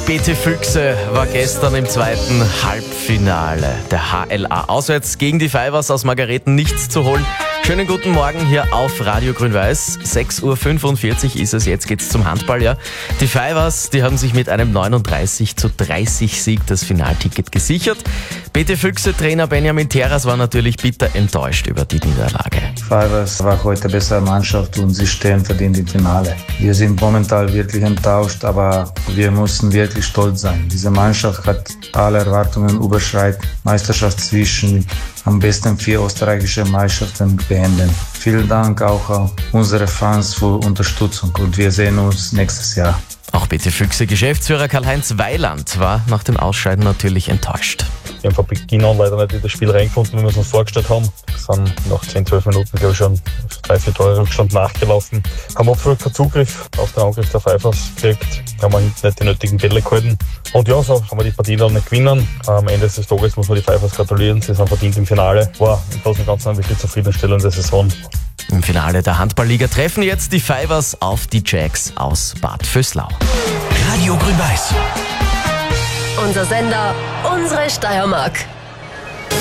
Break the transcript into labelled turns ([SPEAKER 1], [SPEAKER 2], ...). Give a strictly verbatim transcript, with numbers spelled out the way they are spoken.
[SPEAKER 1] B T Füchse war gestern im zweiten Halbfinale der H L A. Auswärts gegen die Fivers aus Margareten nichts zu holen. Schönen guten Morgen hier auf Radio Grün-Weiß. sechs Uhr fünfundvierzig ist es, jetzt geht's zum Handball, ja. Die Fivers, die haben sich mit einem neununddreißig zu dreißig Sieg das Finalticket gesichert. B T Füchse-Trainer Benjamin Terras war natürlich bitter enttäuscht über die Niederlage.
[SPEAKER 2] Fivers war heute eine bessere Mannschaft und sie stehen verdient im Finale. Wir sind momentan wirklich enttäuscht, aber wir müssen wirklich stolz sein. Diese Mannschaft hat alle Erwartungen überschreitet. Meisterschaft zwischen am besten vier österreichische Meisterschaften beenden. Vielen Dank auch an unsere Fans für Unterstützung und wir sehen uns nächstes Jahr.
[SPEAKER 1] Auch B T Füchse-Geschäftsführer Karl-Heinz Weiland war nach dem Ausscheiden natürlich enttäuscht.
[SPEAKER 3] Wir haben von Beginn an leider nicht in das Spiel reingefunden, wie wir es uns vorgestellt haben. Wir sind nach zehn, zwölf Minuten, glaube ich, schon drei, vier Tore Rückstand nachgelaufen. Haben absolut keinen Zugriff auf den Angriff der Fivers gekriegt. Haben hinten nicht die nötigen Bälle gehalten. Und ja, so haben wir die Partie dann nicht gewinnen. Am Ende des Tages muss man die Fivers gratulieren. Sie sind verdient im Finale. War im Großen und Ganzen eine wirklich zufriedenstellende Saison.
[SPEAKER 1] Im Finale der Handballliga treffen jetzt die Fivers auf die Jacks aus Bad Vöslau.
[SPEAKER 4] Radio Grün-Weiß.
[SPEAKER 5] Unser Sender, unsere Steiermark.